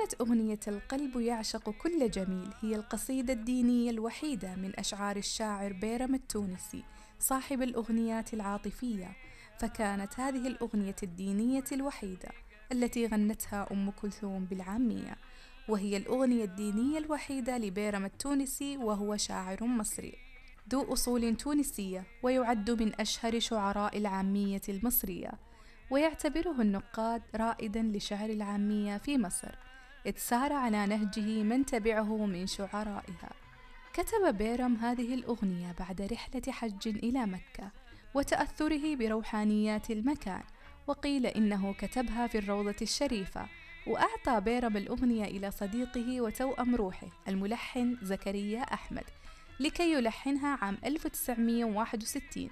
كانت أغنية القلب يعشق كل جميل هي القصيدة الدينية الوحيدة من أشعار الشاعر بيرم التونسي صاحب الأغنيات العاطفية، فكانت هذه الأغنية الدينية الوحيدة التي غنتها أم كلثوم بالعامية، وهي الأغنية الدينية الوحيدة لبيرم التونسي، وهو شاعر مصري ذو أصول تونسية، ويعد من أشهر شعراء العامية المصرية، ويعتبره النقاد رائداً لشعر العامية في مصر، إذ سار على نهجه من تبعه من شعرائها. كتب بيرم هذه الأغنية بعد رحلة حج إلى مكة وتأثره بروحانيات المكان، وقيل إنه كتبها في الروضة الشريفة، وأعطى بيرم الأغنية إلى صديقه وتوأم روحه الملحن زكريا أحمد لكي يلحنها عام 1961،